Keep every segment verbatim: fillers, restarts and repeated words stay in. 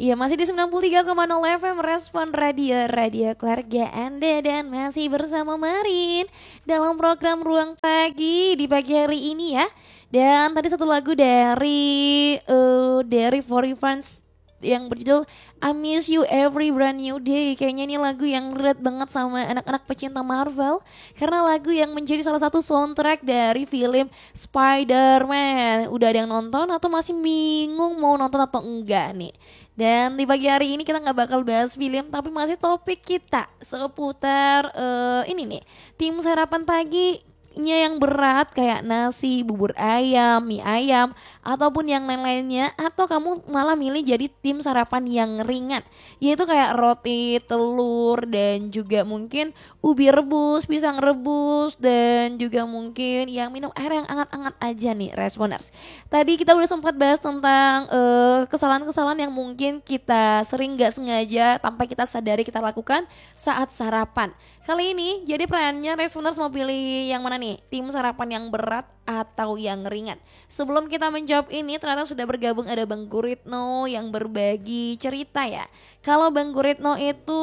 Iya masih di sembilan puluh tiga koma nol F M Respon Radio, Radio Keluarga Anda. Dan masih bersama Marin dalam program Ruang Pagi di pagi hari ini ya. Dan tadi satu lagu dari uh, dari For Friends yang berjudul I Miss You Every Brand New Day. Kayaknya ini lagu yang relate banget sama anak-anak pecinta Marvel, karena lagu yang menjadi salah satu soundtrack dari film Spider-Man. Udah ada yang nonton atau masih bingung mau nonton atau enggak nih? Dan di pagi hari ini kita gak bakal bahas film, tapi masih topik kita seputar uh, ini nih, tim sarapan pagi yang berat kayak nasi, bubur ayam, mie ayam, ataupun yang lain-lainnya. Atau kamu malah milih jadi tim sarapan yang ringan, yaitu kayak roti, telur, dan juga mungkin ubi rebus, pisang rebus, dan juga mungkin yang minum air yang hangat-hangat aja nih Responers. Tadi kita udah sempat bahas tentang uh, kesalahan-kesalahan yang mungkin kita sering gak sengaja tanpa kita sadari kita lakukan saat sarapan. Kali ini jadi pertanyaannya, Responers mau pilih yang mana nih? Tim sarapan yang berat atau yang ringan? Sebelum kita menjawab ini, ternyata sudah bergabung ada Bang Guritno yang berbagi cerita ya. Kalau Bang Guritno itu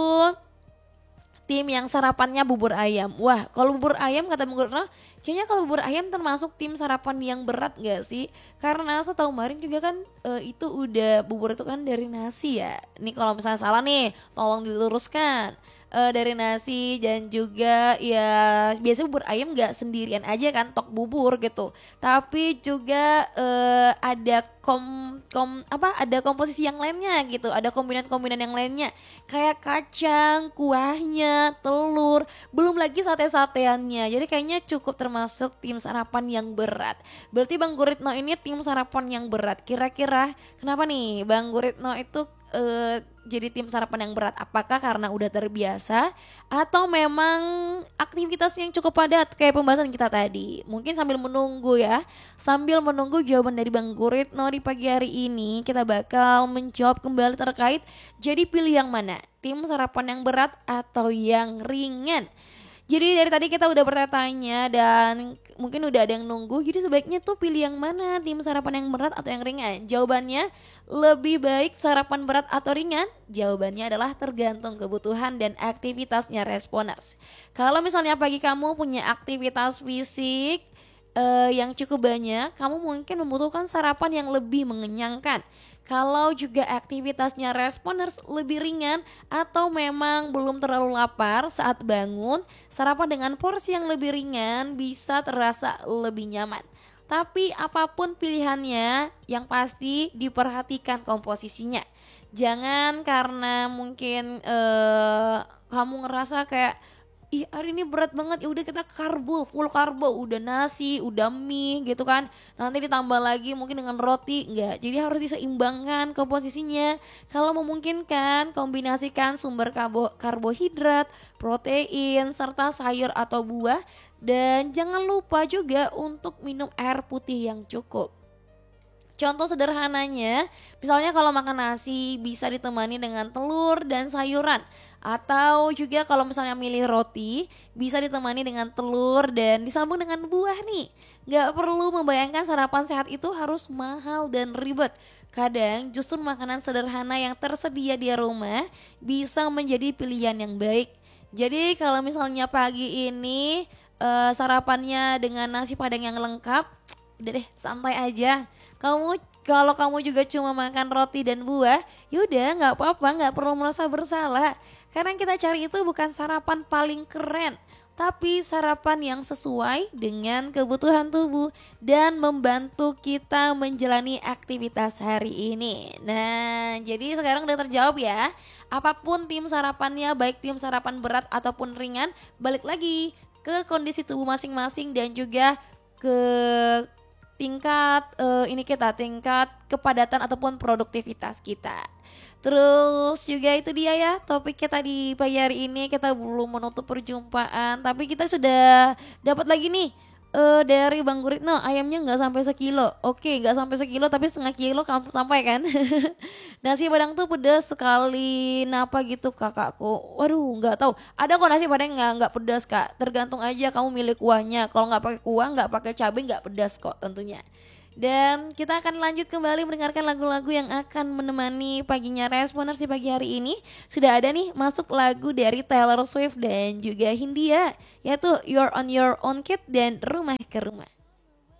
tim yang sarapannya bubur ayam. Wah, kalau bubur ayam kata Bang Guritno, kayaknya kalau bubur ayam termasuk tim sarapan yang berat gak sih? Karena setahu Marin juga kan e, itu udah bubur itu kan dari nasi ya. Nih kalau misalnya salah nih, tolong diluruskan. Uh, dari nasi dan juga ya biasanya bubur ayam gak sendirian aja kan tok bubur gitu, tapi juga uh, ada kom kom apa ada komposisi yang lainnya gitu, ada kombinan-kombinan yang lainnya kayak kacang, kuahnya, telur, belum lagi sate-sateannya. Jadi kayaknya cukup termasuk tim sarapan yang berat. Berarti Bang Guritno ini tim sarapan yang berat. Kira-kira kenapa nih Bang Guritno itu Uh, jadi tim sarapan yang berat? Apakah karena udah terbiasa atau memang aktivitasnya yang cukup padat kayak pembahasan kita tadi? Mungkin sambil menunggu ya, sambil menunggu jawaban dari Bang Guritno di pagi hari ini, kita bakal menjawab kembali terkait jadi pilih yang mana, tim sarapan yang berat atau yang ringan. Jadi dari tadi kita udah bertanya dan mungkin udah ada yang nunggu, jadi sebaiknya tuh pilih yang mana, tim sarapan yang berat atau yang ringan? Jawabannya lebih baik sarapan berat atau ringan? Jawabannya adalah tergantung kebutuhan dan aktivitasnya Responers. Kalau misalnya pagi kamu punya aktivitas fisik uh, yang cukup banyak, kamu mungkin membutuhkan sarapan yang lebih mengenyangkan. Kalau juga aktivitasnya Responers lebih ringan atau memang belum terlalu lapar saat bangun, sarapan dengan porsi yang lebih ringan bisa terasa lebih nyaman. Tapi apapun pilihannya, yang pasti diperhatikan komposisinya. Jangan karena mungkin eh, kamu ngerasa kayak ih hari ini berat banget, ya udah kita karbo, full karbo, udah nasi, udah mie gitu kan, nanti ditambah lagi mungkin dengan roti. Enggak, jadi harus diseimbangkan komposisinya. Kalau memungkinkan, kombinasikan sumber karbo, karbohidrat, protein, serta sayur atau buah. Dan jangan lupa juga untuk minum air putih yang cukup. Contoh sederhananya, misalnya kalau makan nasi bisa ditemani dengan telur dan sayuran. Atau juga kalau misalnya milih roti, bisa ditemani dengan telur dan disambung dengan buah nih. Gak perlu membayangkan sarapan sehat itu harus mahal dan ribet. Kadang justru makanan sederhana yang tersedia di rumah bisa menjadi pilihan yang baik. Jadi kalau misalnya pagi ini uh, sarapannya dengan nasi padang yang lengkap, udah deh santai aja. Kamu kalau kamu juga cuma makan roti dan buah, yaudah nggak apa-apa, nggak perlu merasa bersalah. Karena yang kita cari itu bukan sarapan paling keren, tapi sarapan yang sesuai dengan kebutuhan tubuh dan membantu kita menjalani aktivitas hari ini. Nah, jadi sekarang udah terjawab ya. Apapun tim sarapannya, baik tim sarapan berat ataupun ringan, balik lagi ke kondisi tubuh masing-masing dan juga ke tingkat uh, ini kita tingkat kepadatan ataupun produktivitas kita. Terus juga itu dia ya topik kita di pagi hari ini. Kita belum menutup perjumpaan, tapi kita sudah dapat lagi nih uh, dari Bang Guritno, ayamnya nggak sampai sekilo. Oke, nggak sampai sekilo tapi setengah kilo kamu sampai kan? Nasi padang tuh pedas sekali, napa gitu kakakku. Waduh, nggak tahu. Ada kok nasi padang nggak nggak pedas kak. Tergantung aja kamu milih kuahnya. Kalau nggak pakai kuah, nggak pakai cabai, nggak pedas kok tentunya. Dan kita akan lanjut kembali mendengarkan lagu-lagu yang akan menemani paginya Responers di pagi hari ini. Sudah ada nih masuk lagu dari Taylor Swift dan juga Hindia, yaitu You're on Your Own Kid dan Rumah ke Rumah.